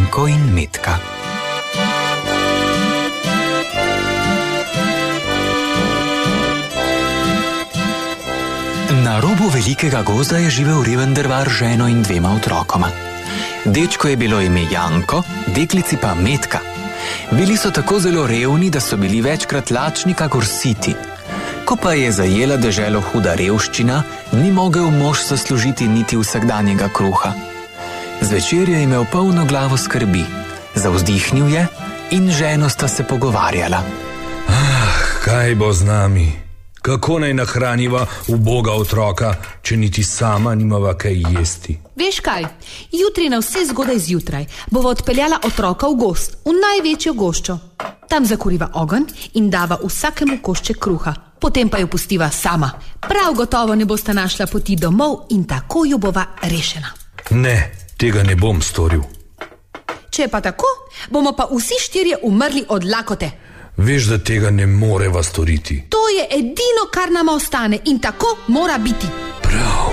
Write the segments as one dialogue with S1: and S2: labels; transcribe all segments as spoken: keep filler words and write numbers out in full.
S1: Janko in Metka. Na robu velikega gozda je živel reven drvar z ženo in dvema otrokoma. Dečko je bilo ime Janko, deklici pa Metka. Bili so tako zelo revni, da so bili večkrat lačni kakor siti. Ko pa je zajela deželo huda revščina, ni mogel mož zaslužiti niti vsakdanjega kruha. Zvečer je imel polno glavo skrbi, zavzdihnil je in ženo sta se pogovarjala.
S2: Ah, kaj bo z nami? Kako naj nahraniva uboga otroka, če niti sama nimava kaj jesti?
S3: Veš kaj, jutri na vse zgodaj zjutraj bova odpeljala otroka v gozd, v največjo goščo. Tam zakuriva ogenj in dava vsakemu košček kruha, potem pa jo pustiva sama. Prav gotovo ne bosta našla poti domov in tako jo bova rešena.
S2: Ne, tega ne bom storil.
S3: Če pa tako, bomo pa vsi štirje umrli od lakote.
S2: Veš, da tega ne moreva storiti.
S3: To je edino, kar nama ostane in tako mora biti.
S2: Prav.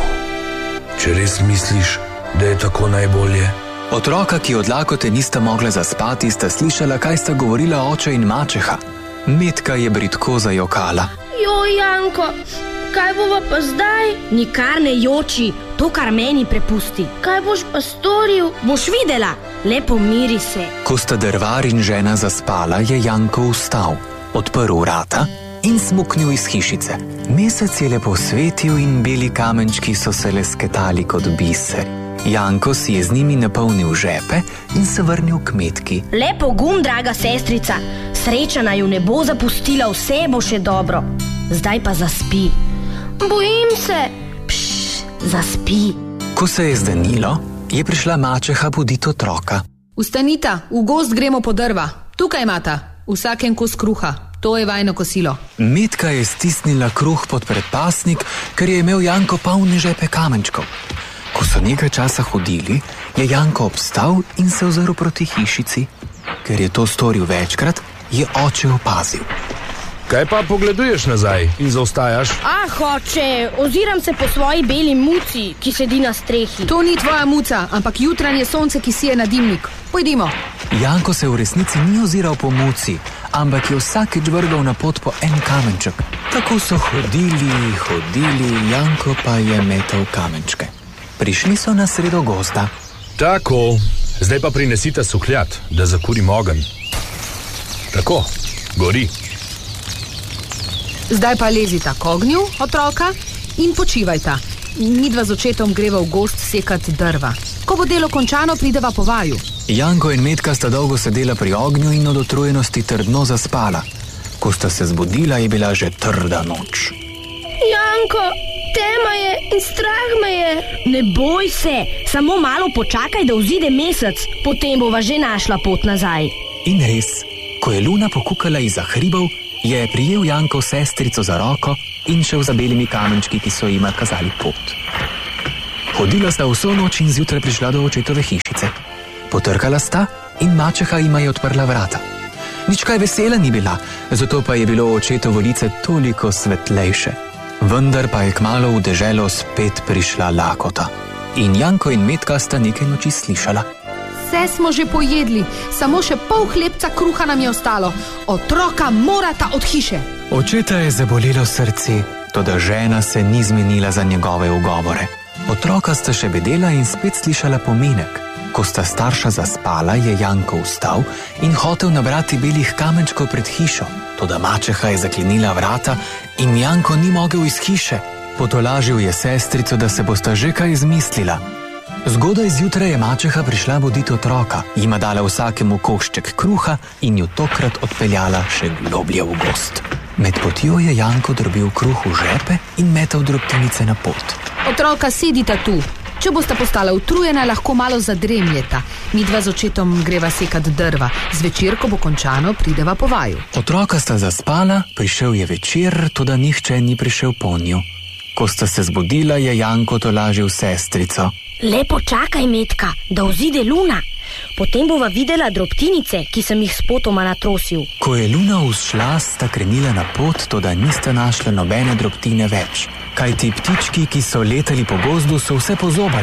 S2: Če res misliš, da je tako najbolje.
S1: Otroka, ki od lakote nista mogla zaspati, sta slišala, kaj sta govorila oče in mačeha. Metka je bridko zajokala.
S4: Joj, Janko, kaj bova pa zdaj?
S5: Nikar ne joči, to kar meni prepusti.
S4: Kaj boš pa storil?
S5: Boš videla, lepo miri se.
S1: Ko sta drvar in žena zaspala, je Janko vstal, odprl vrata in smuknil iz hišice. Mesec je lepo svetil in beli kamenčki so se lesketali kot biser. Janko si je z njimi napolnil žepe in se vrnil k Metki.
S5: Lepo gum, draga sestrica, sreča naju ne bo zapustila, vse bo še dobro. Zdaj pa zaspi.
S4: Bojim se.
S5: Pšš, zaspi.
S1: Ko se je zdanilo, je prišla mačeha budit otroka.
S3: Vstanita, v gozd gremo po drva. Tukaj imata, vsaken kos kruha. To je vajno kosilo.
S1: Metka je stisnila kruh pod predpasnik, ker je imel Janko polne žepe kamenčkov. Ko so nekaj časa hodili, je Janko obstal in se ozrl proti hišici. Ker je to storil večkrat, je oče opazil.
S2: Kaj pa pogleduješ nazaj in zaostajaš?
S5: Ah, oče, oziram se po svoji beli muci, ki sedi na strehi.
S3: To ni tvoja muca, ampak jutranje sonce, ki sije na dimnik. Pojdimo.
S1: Janko se v resnici ni oziral po muci, ampak je vsakič vrgal na pot po en kamenček. Tako so hodili, hodili, Janko pa je metal kamenčke. Prišli so na sredo gozda.
S2: Tako, zdaj pa prinesita suhljat, da zakurim ogenj. Tako, gori.
S3: Zdaj pa lezita k ognju, otroka, in počivajta. Midva z očetom greva v gozd sekat drva. Ko bo delo končano, prideva po vaju.
S1: Janko in Metka sta dolgo sedela pri ognju in od utrujenosti trdno zaspala. Ko sta se zbudila, je bila že trda noč.
S4: Janko, tema je in strah me je.
S5: Ne boj se, samo malo počakaj, da vzide mesec, potem bova že našla pot nazaj.
S1: In res, ko je luna pokukala izza hribov, je prijel Janko sestrico za roko in šel za belimi kamenčki, ki so jima kazali pot. Hodila sta vso noč in zjutraj prišla do očetove hišice. Potrkala sta in mačeha jima je odprla vrata. Nič kaj vesela ni bila, zato pa je bilo očetovo lice toliko svetlejše. Vendar pa je kmalu v deželo spet prišla lakota. In Janko in Metka sta nekaj noči slišala.
S3: Vse smo že pojedli, samo še pol hlebca kruha nam je ostalo. Otroka morata od hiše.
S1: Očeta je zabolelo srce, toda žena se ni zmenila za njegove ugovore. Otroka sta še bedela in spet slišala pomenek. Ko sta starša zaspala, je Janko vstal in hotel nabrati belih kamenčkov pred hišo. Toda mačeha je zaklenila vrata in Janko ni mogel iz hiše. Potolažil je sestrico, da se bosta že kaj izmislila. Zgodaj zjutraj je mačeha prišla budit otroka, jima dala vsakemu košček kruha in jo tokrat odpeljala še globlje v gozd. Med potjo je Janko drobil kruh v žepe in metal drobtinice na pot.
S3: Otroka, sedita tu. Če bosta postala utrujena, lahko malo zadremljeta. Midva z očetom greva sekat drva. Zvečer, ko bo končano, prideva po vaju.
S1: Otroka sta zaspala, prišel je večer, toda nihče ni prišel po nju. Ko sta se zbudila, je Janko tolažil sestrico.
S5: Lepo čakaj, Metka, da vzide luna. Potem bova videla drobtinice, ki sem jih spotoma natrosil.
S1: Ko je luna vzšla, sta krenila na pot, toda nista našla nobene drobtine več. Kajti ptički, ki so letali po gozdu, so vse pozobali.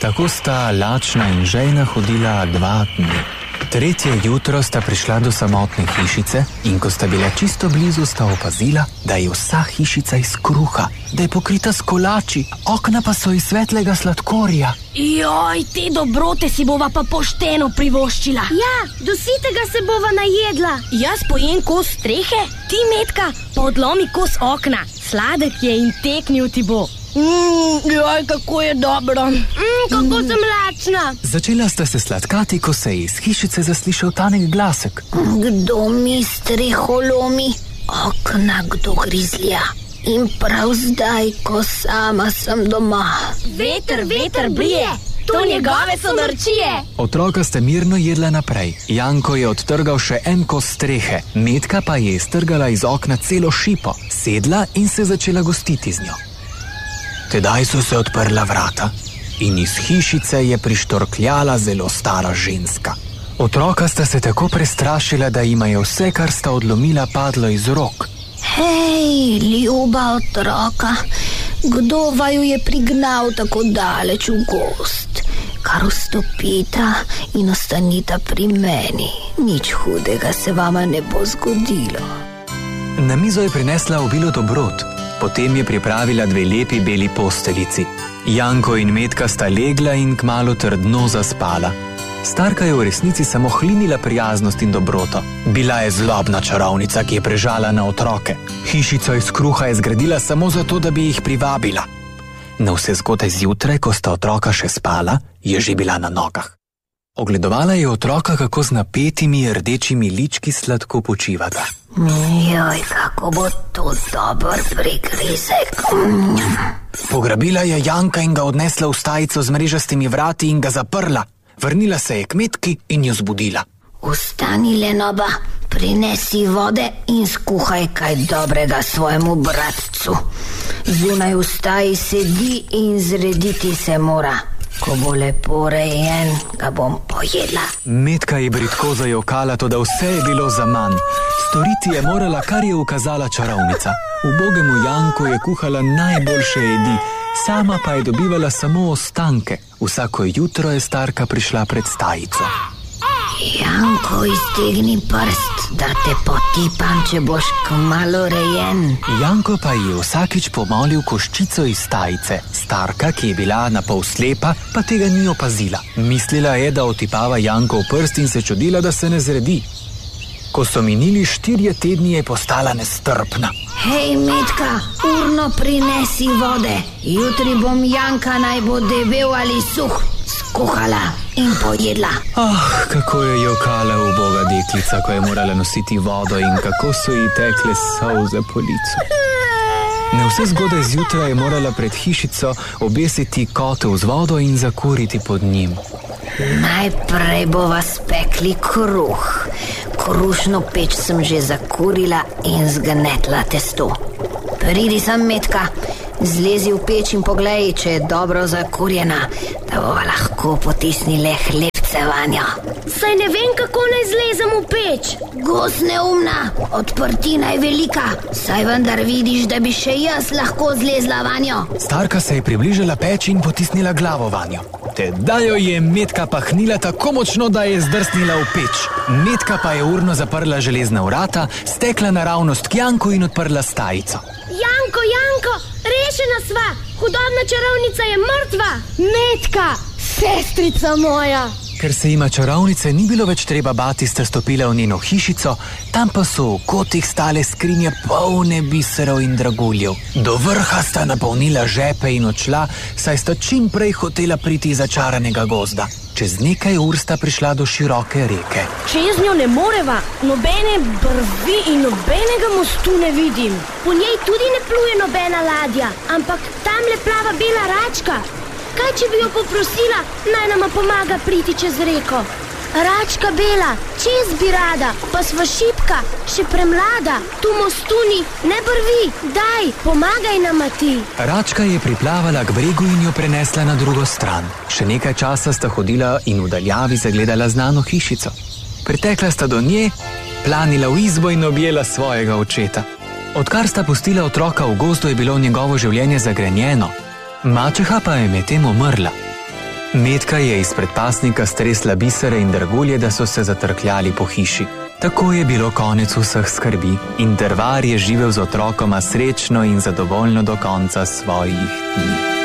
S1: Tako sta lačna in žejna hodila dva dni. Tretje jutro sta prišla do samotne hišice in ko sta bila čisto blizu, sta opazila, da je vsa hišica iz kruha, da je pokrita s kolači, okna pa so iz svetlega sladkorja.
S5: Joj, te dobrote si bova pa pošteno privoščila.
S4: Ja, do sitega se bova najedla.
S5: Jaz pojem kos strehe, ti, Metka, pa odlomi kos okna. Sladek je in teknil ti bo. Mmm, joj, kako je dobro.
S4: Mmm, kako sem lačna.
S1: Začela sta se sladkati, ko se je iz hišice zaslišal tanek glasek.
S6: Kdo mi streho lomi? Okna kdo grizlja? In prav zdaj, ko sama sem doma.
S5: Veter, veter brije, to njegove so norčije.
S1: Otroka sta mirno jedla naprej. Janko je odtrgal še en kos strehe, Metka pa je iztrgala iz okna celo šipo, sedla in se začela gostiti z njo. Tedaj so se odprla vrata in iz hišice je prištorkljala zelo stara ženska. Otroka sta se tako prestrašila, da jima je vse, kar sta odlomila, padlo iz rok.
S6: Hej, ljuba otroka, kdo vaju je prignal tako daleč v gozd? Kar vstopita in ostanita pri meni. Nič hudega se vama ne bo zgodilo.
S1: Na mizo je prinesla obilo dobrot. Potem je pripravila dve lepi beli posteljici. Janko in Metka sta legla in kmalu trdno zaspala. Starka je v resnici samo hlinila prijaznost in dobroto. Bila je zlobna čarovnica, ki je prežala na otroke. Hišico iz kruha je zgradila samo zato, da bi jih privabila. Na vse zgodaj zjutraj, ko sta otroka še spala, je že bila na nogah. Ogledovala je otroka, kako z napetimi rdečimi lički sladko počivata.
S6: Joj, kako bo to dober prigrizek.
S1: Pograbila je Janka in ga odnesla v stajico z mrežastimi vrati in ga zaprla. Vrnila se je k Metki in jo zbudila.
S6: Vstani, Lenoba, prinesi vode in skuhaj kaj dobrega svojemu bratcu. Zunaj v staji sedi in zrediti se mora. Ko bo lepo rejen, ga bom pojedla.
S1: Metka je bridko zajokala, toda vse je bilo zaman. Storiti je morala, kar je ukazala čarovnica. Ubogemu Janku je kuhala najboljše jedi, sama pa je dobivala samo ostanke. Vsako jutro je starka prišla pred stajico.
S6: Janko, iztegni prst, da te potipam, če boš kmalu rejen.
S1: Janko pa je vsakič pomolil koščico iz stajice. Starka, ki je bila na pol slepa, pa tega ni opazila. Mislila je, da otipava Janko v prst in se čudila, da se ne zredi. Ko so minili štirje tedni, je postala nestrpna.
S6: Hej, Metka, urno prinesi vode. Jutri bom Janka, naj bo debel ali suh, skuhala in pojedla.
S1: Ah, kako je jokala uboga deklica, ko je morala nositi vodo in kako so ji tekle solze po licu. Na vse zgodaj zjutraj je morala pred hišico obesiti kotel z vodo in zakuriti pod njim.
S6: Najprej bova spekli kruh. Krušno peč sem že zakurila in zgnetla testo. Pridi sem, Metka, zlezi v peč in poglej, če je dobro zakurjena, da bova lahko potisnili hlebce vanjo.
S4: Saj ne vem, kako naj zlezem v peč.
S6: Gos neumna, odprtina je velika, saj vendar vidiš, da bi še jaz lahko zlezla vanjo.
S1: Starka se je približala peči in potisnila glavo vanjo. Tedaj jo je Metka pahnila tako močno, da je zdrsnila v peč. Metka pa je urno zaprla železna vrata, stekla naravnost k Janku in odprla stajico.
S4: Janko, Janko, rešena sva, hudobna čarovnica je mrtva.
S5: Metka, sestrica moja.
S1: Ker se jima čarovnice ni bilo več treba bati, sta stopila v njeno hišico, tam pa so v kotih stale skrinje polne biserov in draguljev. Do vrha sta napolnila žepe in odšla, saj sta čim prej hotela priti iz začaranega gozda. Čez nekaj ur sta prišla do široke reke.
S5: Čez njo ne moreva, nobene brvi in nobenega mostu ne vidim.
S4: Po njej tudi ne pluje nobena ladja, ampak tam le plava bela račka. Kaj, če bi jo poprosila, naj nama pomaga priti čez reko? Račka bela, čez bi rada, pa sva šipka, še premlada, tu mostu ni, ne brvi, daj, pomagaj nama ti.
S1: Račka je priplavala k bregu in jo prenesla na drugo stran. Še nekaj časa sta hodila in v daljavi zagledala znano hišico. Pritekla sta do nje, planila v izbo in objela svojega očeta. Odkar sta pustila otroka v gozdu, je bilo njegovo življenje zagrenjeno. Mačeha pa je medtem umrla. Metka je iz predpasnika stresla bisere in dragulje, da so se zatrkljali po hiši. Tako je bilo konec vseh skrbi in Drvar je živel z otrokoma srečno in zadovoljno do konca svojih dni.